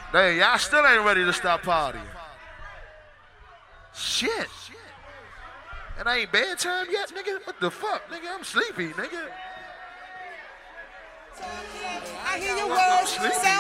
Hey, y'all still ain't ready to stop partying. Shit. It ain't bedtime yet, nigga? What the fuck, nigga? I'm sleepy, nigga. I hear your words.